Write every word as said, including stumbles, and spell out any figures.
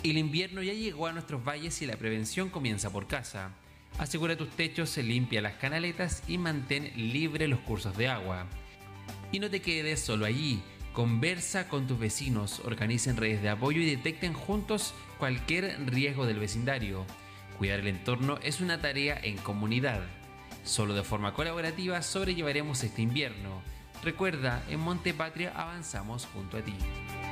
El invierno ya llegó a nuestros valles y la prevención comienza por casa. Asegura tus techos, limpia las canaletas y mantén libre los cursos de agua. Y no te quedes solo allí. Conversa con tus vecinos, organicen redes de apoyo y detecten juntos cualquier riesgo del vecindario. Cuidar el entorno es una tarea en comunidad. Solo de forma colaborativa sobrellevaremos este invierno. Recuerda, en Monte Patria avanzamos junto a ti.